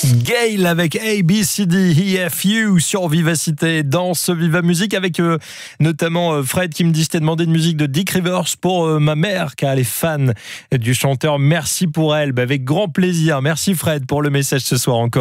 Gail avec ABCDEFU sur Vivacité dans ce Viva Musique avec notamment Fred qui me dit je t'ai demandé une musique de Dick Rivers pour ma mère car elle est fan du chanteur. Merci pour elle, avec grand plaisir. Merci Fred pour le message ce soir encore.